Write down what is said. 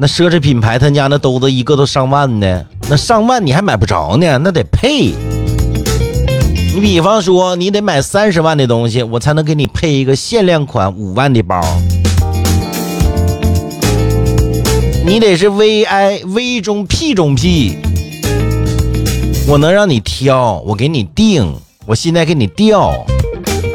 那奢侈品牌他家那兜子一个都上万呢，那上万你还买不着呢，那得配。你比方说你得买30万的东西，我才能给你配一个限量款5万的包。你得是 V 中 P 中 P， 我能让你挑，我给你定，我现在给你调。